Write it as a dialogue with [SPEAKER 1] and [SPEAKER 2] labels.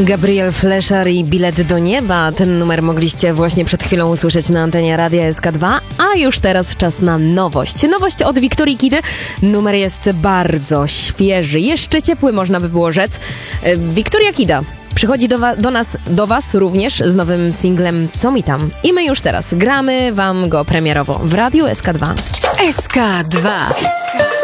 [SPEAKER 1] Gabriel Fleszar i Bilet do nieba. Ten numer mogliście właśnie przed chwilą usłyszeć na antenie Radia SK2, a już teraz czas na nowość. Nowość od Wiktorii Kidy. Numer jest bardzo świeży, jeszcze ciepły można by było rzec. Wiktoria Kida przychodzi do Was również z nowym singlem Co mi tam? I my już teraz gramy Wam go premierowo w Radiu SK2.
[SPEAKER 2] SK2.